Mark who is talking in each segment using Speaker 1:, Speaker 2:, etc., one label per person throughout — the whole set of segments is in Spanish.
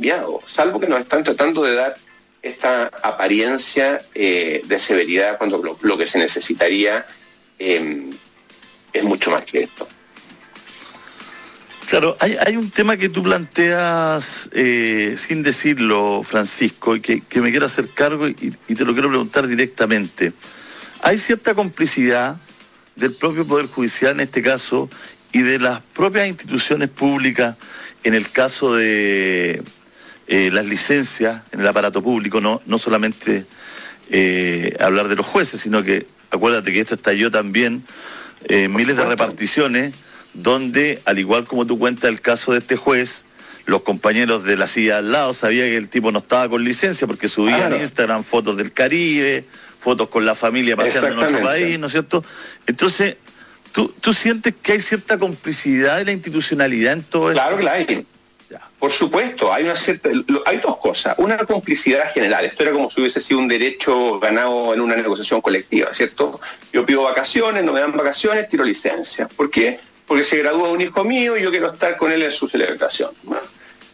Speaker 1: cambiado, salvo que nos están tratando de dar esta apariencia de severidad cuando lo que se necesitaría es mucho más que esto.
Speaker 2: Claro, hay un tema que tú planteas sin decirlo, Francisco, y que me quiero hacer cargo y te lo quiero preguntar directamente. ¿Hay cierta complicidad del propio Poder Judicial en este caso y de las propias instituciones públicas en el caso de las licencias en el aparato público? No solamente hablar de los jueces, sino que acuérdate que esto estalló también miles de reparticiones donde, al igual como tú cuentas el caso de este juez, los compañeros de la silla al lado sabían que el tipo no estaba con licencia porque subía en Instagram fotos del Caribe, fotos con la familia paseando en otro país, ¿no es cierto? Entonces, ¿tú sientes que hay cierta complicidad de la institucionalidad en todo esto?
Speaker 1: Claro que la hay. Por supuesto, hay dos cosas. Una, complicidad general. Esto era como si hubiese sido un derecho ganado en una negociación colectiva, ¿cierto? Yo pido vacaciones, no me dan vacaciones, tiro licencia. ¿Por qué? Porque se gradúa un hijo mío y yo quiero estar con él en su celebración. Bueno,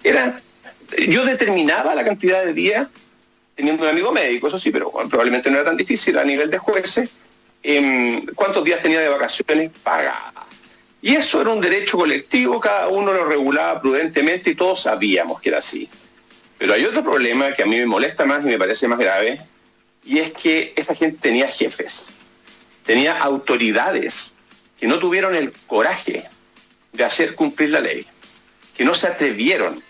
Speaker 1: yo determinaba la cantidad de días, teniendo un amigo médico, eso sí, pero probablemente no era tan difícil a nivel de jueces, cuántos días tenía de vacaciones pagadas. Y eso era un derecho colectivo, cada uno lo regulaba prudentemente y todos sabíamos que era así. Pero hay otro problema que a mí me molesta más y me parece más grave, y es que esa gente tenía jefes, tenía autoridades que no tuvieron el coraje de hacer cumplir la ley, que no se atrevieron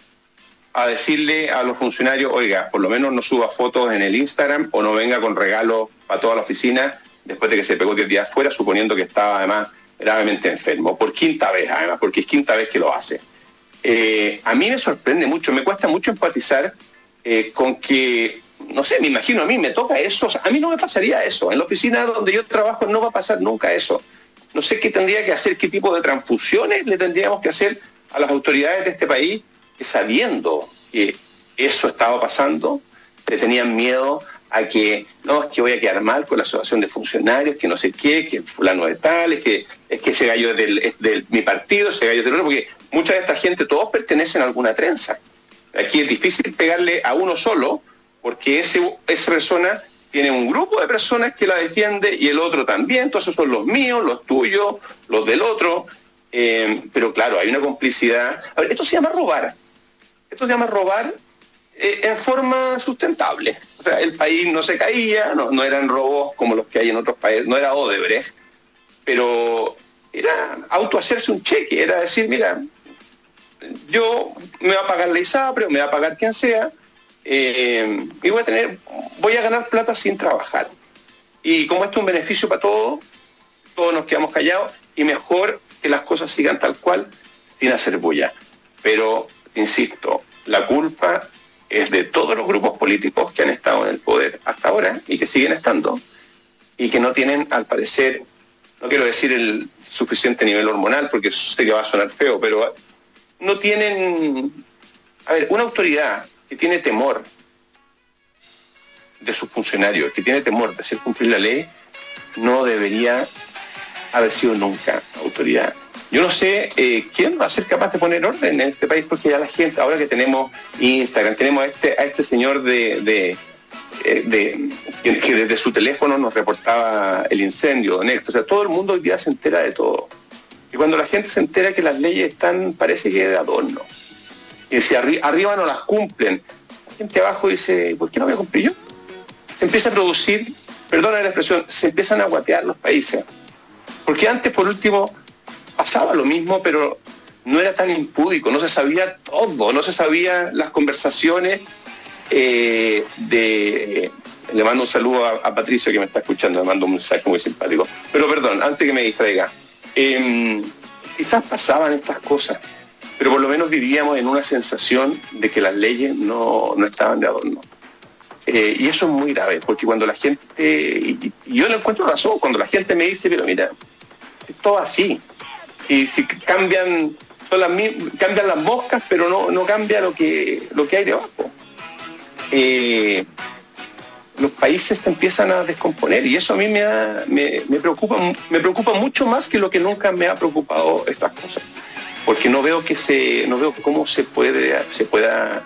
Speaker 1: a decirle a los funcionarios, oiga, por lo menos no suba fotos en el Instagram o no venga con regalos para toda la oficina después de que se pegó 10 días fuera, suponiendo que estaba además gravemente enfermo, por quinta vez además, porque es quinta vez que lo hace. A mí me sorprende mucho, me cuesta mucho empatizar con que, no sé, me imagino, a mí me toca eso, o sea, a mí no me pasaría eso, en la oficina donde yo trabajo no va a pasar nunca eso. No sé qué tendría que hacer, qué tipo de transfusiones le tendríamos que hacer a las autoridades de este país, que sabiendo que eso estaba pasando, le tenían miedo a que, no, es que voy a quedar mal con la asociación de funcionarios, que no sé qué, que fulano de tal, es que ese gallo es de mi partido, ese gallo es del otro, porque mucha de esta gente, todos pertenecen a alguna trenza. Aquí es difícil pegarle a uno solo, porque esa persona tiene un grupo de personas que la defiende y el otro también, entonces son los míos, los tuyos, los del otro, pero claro, hay una complicidad. A ver, esto se llama robar en forma sustentable. O sea, el país no se caía, no eran robos como los que hay en otros países, no era Odebrecht, pero era autohacerse un cheque, era decir, mira, yo me va a pagar la ISAPRE o me va a pagar quien sea, y voy a ganar plata sin trabajar. Y como esto es un beneficio para todos nos quedamos callados y mejor que las cosas sigan tal cual, sin hacer bulla. Pero, insisto, la culpa es de todos los grupos políticos que han estado en el poder hasta ahora y que siguen estando y que no tienen, al parecer, no quiero decir el suficiente nivel hormonal porque sé que va a sonar feo, pero no tienen, una autoridad que tiene temor de sus funcionarios, que tiene temor de hacer cumplir la ley, no debería haber sido nunca autoridad. Yo no sé quién va a ser capaz de poner orden en este país, porque ya la gente, ahora que tenemos Instagram, tenemos a este señor que desde su teléfono nos reportaba el incendio, Néstor. O sea, todo el mundo hoy día se entera de todo. Y cuando la gente se entera que las leyes están, parece que de adorno. Y si arriba no las cumplen, la gente abajo dice, ¿por qué no voy a cumplir yo? Se empieza a producir, perdona la expresión, se empiezan a guatear los países. Porque antes, por último, pasaba lo mismo, pero no era tan impúdico, no se sabía todo, no se sabían las conversaciones le mando un saludo a Patricio que me está escuchando, me mando un mensaje muy simpático. Pero perdón, antes que me distraiga, quizás pasaban estas cosas, pero por lo menos vivíamos en una sensación de que las leyes no estaban de adorno. Y eso es muy grave, porque cuando la gente, y yo no encuentro razón, cuando la gente me dice, pero mira, es todo así, y si cambian las moscas, pero no cambia lo que hay debajo. Los países se empiezan a descomponer y eso a mí me preocupa mucho más que lo que nunca me ha preocupado estas cosas, porque no veo cómo se pueda